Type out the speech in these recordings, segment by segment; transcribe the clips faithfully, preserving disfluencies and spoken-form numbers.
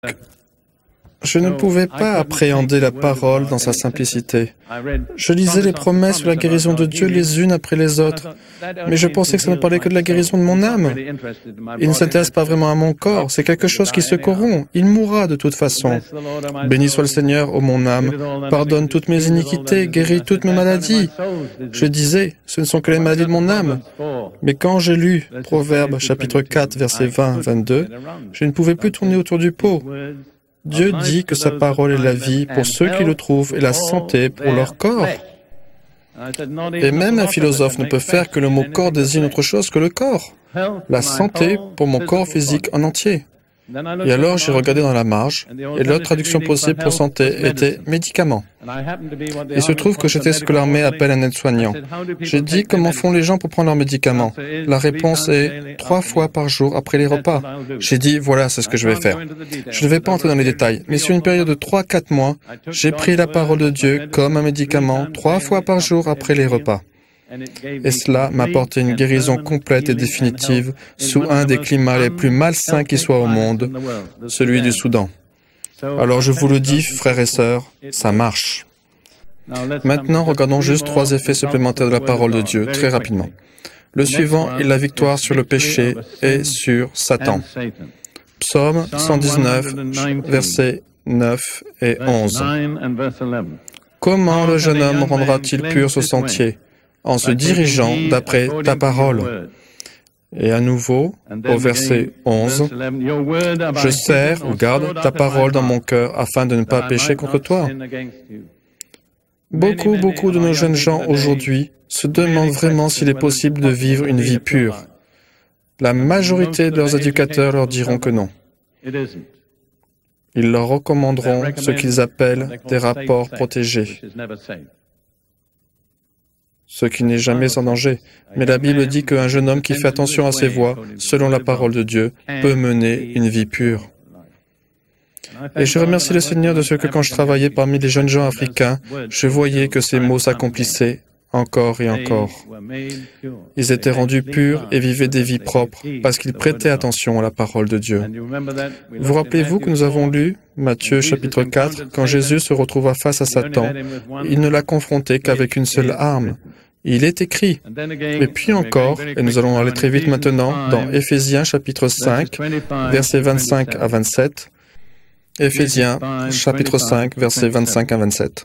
Je ne pouvais pas appréhender la parole dans sa simplicité. Je lisais les promesses sur la guérison de Dieu les unes après les autres, mais je pensais que ça ne parlait que de la guérison de mon âme. Il ne s'intéresse pas vraiment à mon corps, c'est quelque chose qui se corrompt. Il mourra de toute façon. Béni soit le Seigneur, ô mon âme, pardonne toutes mes iniquités, guéris toutes mes maladies. Je disais, ce ne sont que les maladies de mon âme. Mais quand j'ai lu Proverbes chapitre quatre, versets vingt à vingt-deux, je ne pouvais plus tourner autour du pot. Dieu dit que sa parole est la vie pour ceux qui le trouvent et la santé pour leur corps. Et même un philosophe ne peut faire que le mot corps désigne autre chose que le corps. La santé pour mon corps physique en entier. Et alors j'ai regardé dans la marge, et l'autre traduction possible pour santé était médicament. Il se trouve que j'étais ce que l'armée appelle un aide-soignant. J'ai dit comment font les gens pour prendre leurs médicaments. La réponse est trois fois par jour après les repas. J'ai dit voilà, c'est ce que je vais faire. Je ne vais pas entrer dans les détails, mais sur une période de trois à quatre mois, j'ai pris la parole de Dieu comme un médicament trois fois par jour après les repas. Et cela m'a apporté une guérison complète et définitive sous un des climats les plus malsains qui soient au monde, celui du Soudan. Alors je vous le dis, frères et sœurs, ça marche. Maintenant, regardons juste trois effets supplémentaires de la parole de Dieu, très rapidement. Le suivant est la victoire sur le péché et sur Satan. Psaume cent dix-neuf, versets neuf et onze. Comment le jeune homme rendra-t-il pur ce sentier ? En se dirigeant d'après ta parole. Et à nouveau, au verset onze, « Je serre ou garde ta parole dans mon cœur afin de ne pas pécher contre toi. » Beaucoup, beaucoup de nos jeunes gens aujourd'hui se demandent vraiment s'il est possible de vivre une vie pure. La majorité de leurs éducateurs leur diront que non. Ils leur recommanderont ce qu'ils appellent des rapports protégés, ce qui n'est jamais en danger. Mais la Bible dit qu'un jeune homme qui fait attention à ses voies, selon la parole de Dieu, peut mener une vie pure. Et je remercie le Seigneur de ce que quand je travaillais parmi les jeunes gens africains, je voyais que ces mots s'accomplissaient encore et encore. Ils étaient rendus purs et vivaient des vies propres parce qu'ils prêtaient attention à la parole de Dieu. Vous rappelez-vous que nous avons lu Matthieu chapitre quatre, quand Jésus se retrouva face à Satan, il ne l'a confronté qu'avec une seule arme. Il est écrit. Et puis encore, et nous allons aller très vite maintenant, dans Éphésiens chapitre cinq, versets vingt-cinq à vingt-sept. Éphésiens chapitre cinq, versets vingt-cinq à vingt-sept.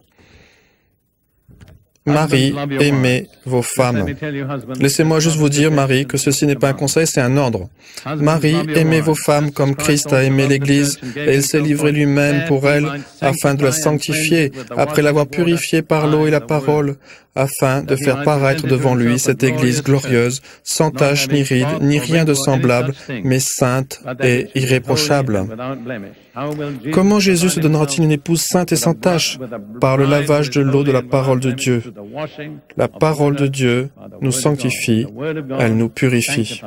Marie, aimez vos femmes. Laissez-moi juste vous dire, Marie, que ceci n'est pas un conseil, c'est un ordre. Marie, aimez vos femmes comme Christ a aimé l'Église, et il s'est livré lui-même pour elle, afin de la sanctifier, après l'avoir purifiée par l'eau et la parole, afin de faire paraître devant lui cette Église glorieuse, sans tache ni ride, ni rien de semblable, mais sainte et irréprochable. Comment Jésus se donnera-t-il une épouse sainte et sans tache? Par le lavage de l'eau de la parole de Dieu. La parole de Dieu nous sanctifie, elle nous purifie.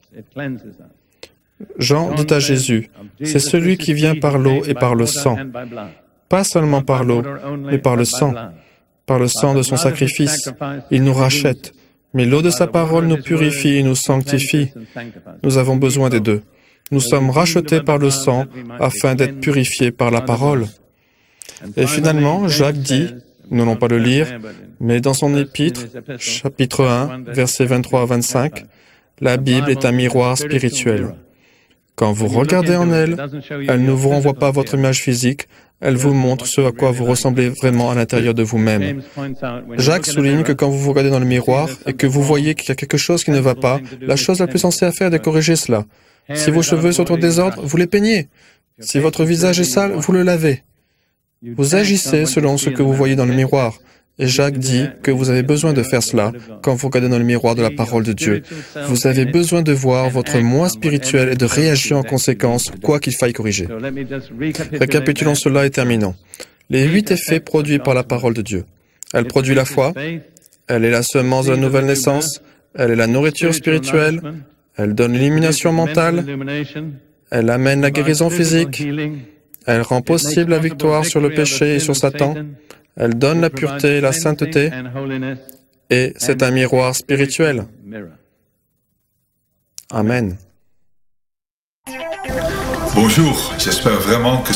Jean dit à Jésus, c'est celui qui vient par l'eau et par le sang. Pas seulement par l'eau, mais par le sang. Par le sang de son sacrifice. Il nous rachète. Mais l'eau de sa parole nous purifie et nous sanctifie. Nous avons besoin des deux. Nous sommes rachetés par le sang afin d'être purifiés par la parole. Et finalement, Jacques dit, nous n'allons pas le lire, mais dans son épître, chapitre un, versets vingt-trois à vingt-cinq, la Bible est un miroir spirituel. Quand vous regardez en elle, elle ne vous renvoie pas votre image physique, elle vous montre ce à quoi vous ressemblez vraiment à l'intérieur de vous-même. Jacques souligne que quand vous vous regardez dans le miroir et que vous voyez qu'il y a quelque chose qui ne va pas, la chose la plus sensée à faire est de corriger cela. Si vos cheveux sont en désordre, vous les peignez. Si votre visage est sale, vous le lavez. Vous agissez selon ce que vous voyez dans le miroir. Et Jacques dit que vous avez besoin de faire cela quand vous regardez dans le miroir de la parole de Dieu. Vous avez besoin de voir votre moi spirituel et de réagir en conséquence, quoi qu'il faille corriger. Récapitulons cela et terminons. Les huit effets produits par la parole de Dieu. Elle produit la foi, elle est la semence de la nouvelle naissance, elle est la nourriture spirituelle, elle donne l'illumination mentale, elle amène la guérison physique, elle rend possible la victoire sur le péché et sur Satan, elle donne la pureté et la sainteté, et c'est un miroir spirituel. Amen. Bonjour, j'espère vraiment que